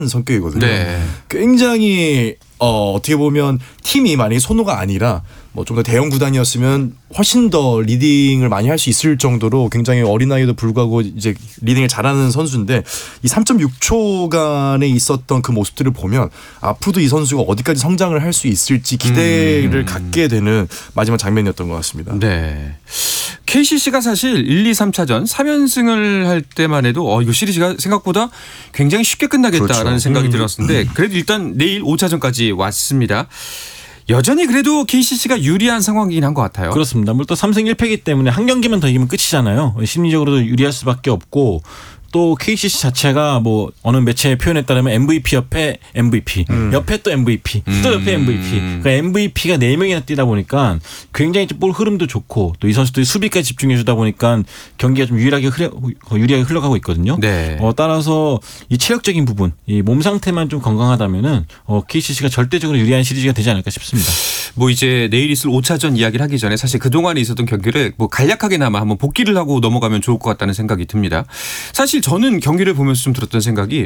성격이거든요. 네. 굉장히 어떻게 보면 팀이 만약에 손호가 아니라 뭐 좀 더 대형 구단이었으면 훨씬 더 리딩을 많이 할 수 있을 정도로 굉장히 어린 나이에도 불구하고 이제 리딩을 잘하는 선수인데 이 3.6초간에 있었던 그 모습들을 보면 앞으로도 이 선수가 어디까지 성장을 할 수 있을지 기대를 갖게 되는 마지막 장면이었던 것 같습니다. 네. KCC가 사실 1, 2, 3차전 3연승을 할 때만 해도 이거 시리즈가 생각보다 굉장히 쉽게 끝나겠다라는 그렇죠. 생각이 들었는데 그래도 일단 내일 5차전까지 왔습니다. 여전히 그래도 KCC가 유리한 상황이긴 한 것 같아요. 그렇습니다. 물론 또 3승 1패이기 때문에 한 경기만 더 이기면 끝이잖아요. 심리적으로도 유리할 수밖에 없고 또 KCC 자체가 뭐 어느 매체의 표현에 따르면 MVP 옆에 MVP, 옆에 또 MVP, 또 옆에 MVP. 그러니까 MVP가 4명이나 뛰다 보니까 굉장히 볼 흐름도 좋고 또 이 선수들이 수비까지 집중해 주다 보니까 경기가 좀 유리하게 흘러가고 있거든요. 네. 따라서 이 체력적인 부분, 이 몸 상태만 좀 건강하다면은 KCC가 절대적으로 유리한 시리즈가 되지 않을까 싶습니다. 뭐 이제 내일 있을 5차전 이야기를 하기 전에 사실 그동안에 있었던 경기를 뭐 간략하게나마 한번 복기를 하고 넘어가면 좋을 것 같다는 생각이 듭니다. 사실 저는 경기를 보면서 좀 들었던 생각이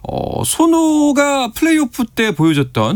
손호가 플레이오프 때 보여줬던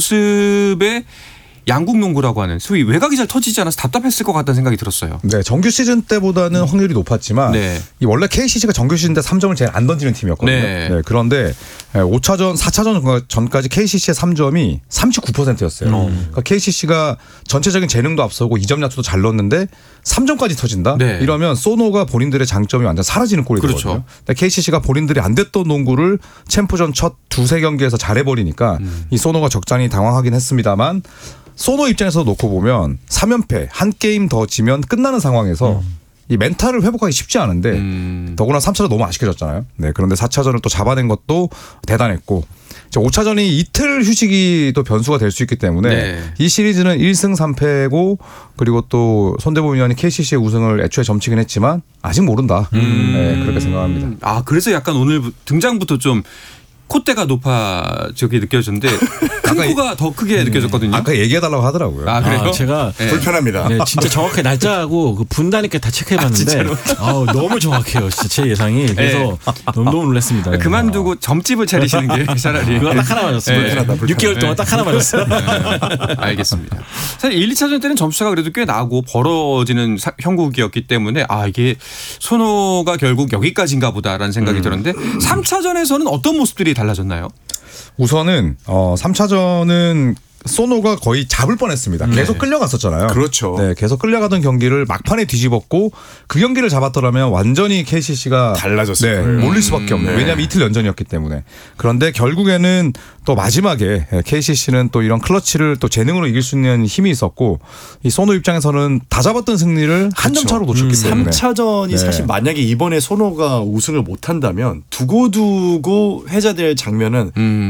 모습에 양국 농구라고 하는 소위 외곽이 잘 터지지 않아서 답답했을 것 같다는 생각이 들었어요. 네, 정규 시즌 때보다는 확률이 높았지만 네. 이 원래 KCC가 정규 시즌 때 3점을 제일 안 던지는 팀이었거든요. 네. 네, 그런데 5차전, 4차전 전까지 KCC의 3점이 39%였어요. 그러니까 KCC가 전체적인 재능도 앞서고 2점 야투도 잘 넣었는데 3점까지 터진다? 네. 이러면 소노가 본인들의 장점이 완전 사라지는 꼴이 그렇죠. 되거든요. 근데 KCC가 본인들이 안 됐던 농구를 챔프전 첫 두세 경기에서 잘해버리니까 이 소노가 적잖이 당황하긴 했습니다만 소노 입장에서 놓고 보면 3연패 한 게임 더 지면 끝나는 상황에서 이 멘탈을 회복하기 쉽지 않은데 더구나 3차전 너무 아쉽게 졌잖아요. 네, 그런데 4차전을 또 잡아낸 것도 대단했고 5차전이 이틀 휴식이 또 변수가 될 수 있기 때문에 네. 이 시리즈는 1승 3패고 그리고 또 손대범 위원이 KCC의 우승을 애초에 점치긴 했지만 아직 모른다. 네, 그렇게 생각합니다. 그래서 약간 오늘 등장부터 좀 콧대가 높아지게 느껴졌는데 큰 코가 더 크게 느껴졌거든요. 아까 얘기해달라고 하더라고요. 그래요? 제가 네. 불편합니다. 네, 진짜 정확하게 날짜하고 그 분다니까 다 체크해봤는데 너무 정확해요. 진짜 제 예상이. 그래서 너무 놀랐습니다. 네. 그만두고 점집을 차리시는 게 차라리. 그거 딱 하나 맞았습니다. 네. 6개월 동안 딱 하나 맞았어요. 알겠습니다. 사실 1, 2차전 때는 점수가 그래도 꽤 나고 벌어지는 형국이었기 때문에 이게 손호가 결국 여기까지인가 보다라는 생각이 들었는데 3차전에서는 어떤 모습들이 달라졌나요? 우선은 3차전은 소노가 거의 잡을 뻔했습니다. 계속 끌려갔었잖아요. 그렇죠. 네, 계속 끌려가던 경기를 막판에 뒤집었고 그 경기를 잡았더라면 완전히 KCC가 달라졌을 거예요. 몰릴 수밖에 없는. 네. 왜냐하면 이틀 연전이었기 때문에. 그런데 결국에는 또 마지막에 KCC는 또 이런 클러치를 또 재능으로 이길 수 있는 힘이 있었고 이 소노 입장에서는 다 잡았던 승리를 한 점 차로 놓쳤기 때문에. 3차전이 네. 사실 만약에 이번에 손호가 우승을 못한다면 두고두고 회자될 장면은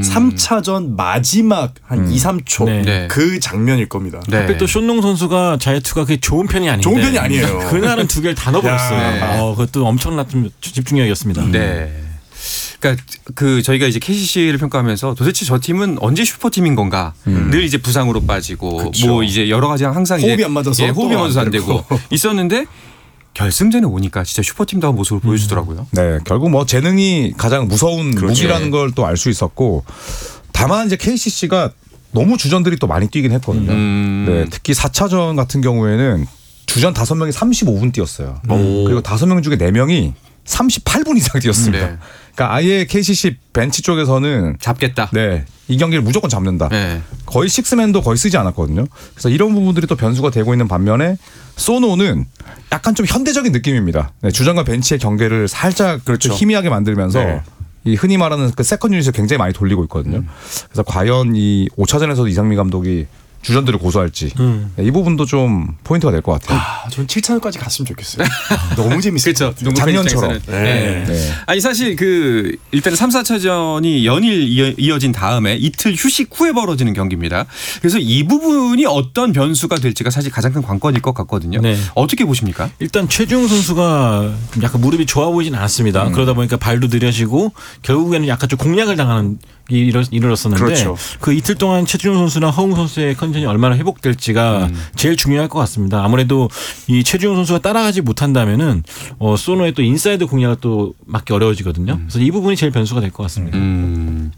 3차전 마지막 한 2, 3초 네. 그 장면일 겁니다. 네. 하필 또 쇼농 선수가 자유투가 그게 좋은 편이 아닌데 좋은 편이 아니에요. 그날은 2개를 다 넣어버렸어요. 야. 그것도 엄청난 집중력이었습니다. 네. 그러니까 저희가 이제 KCC를 평가하면서 도대체 저 팀은 언제 슈퍼팀인 건가? 늘 이제 부상으로 빠지고 그쵸. 뭐 이제 여러 가지 항상 호흡이 이제 안 맞아서 호흡이 또 맞아서 안 안 되고 있었는데 결승전에 오니까 진짜 슈퍼팀다운 모습을 보여주더라고요. 네, 결국 뭐 재능이 가장 무서운 무기라는 걸 또 알 수 있었고 다만 이제 KCC가 너무 주전들이 또 많이 뛰긴 했거든요. 네, 특히 4차전 같은 경우에는 주전 5명이 35분 뛰었어요. 그리고 5명 중에 4명이 38분 이상 뛰었습니다. 네. 그러니까 아예 KCC 벤치 쪽에서는 잡겠다. 네, 이 경기를 무조건 잡는다. 네. 거의 식스맨도 거의 쓰지 않았거든요. 그래서 이런 부분들이 또 변수가 되고 있는 반면에 소노는 약간 좀 현대적인 느낌입니다. 네, 주전과 벤치의 경계를 살짝 그렇죠. 좀 희미하게 만들면서 네. 이 흔히 말하는 그 세컨 유닛을 굉장히 많이 돌리고 있거든요. 그래서 과연 이 5차전에서도 이상민 감독이 주전들을 고수할지 이 부분도 좀 포인트가 될 것 같아요. 전 7차전까지 갔으면 좋겠어요. 너무 재밌어요. 그렇죠. 작년처럼. 네. 네. 아니 사실 일단 3, 4차전이 연일 이어진 다음에 이틀 휴식 후에 벌어지는 경기입니다. 그래서 이 부분이 어떤 변수가 될지가 사실 가장 큰 관건일 것 같거든요. 네. 어떻게 보십니까? 일단 최주용 선수가 약간 무릎이 좋아 보이진 않았습니다. 그러다 보니까 발도 느려지고 결국에는 약간 좀 공략을 당하는 이르렀었는데 그렇죠. 그 이틀 동안 최주용 선수나 허웅 선수의 컨디션이 얼마나 회복될지가 제일 중요할 것 같습니다. 아무래도 이 최주용 선수가 따라가지 못한다면은 소노의 또 인사이드 공략을 또 맞기 어려워지거든요. 그래서 이 부분이 제일 변수가 될 것 같습니다.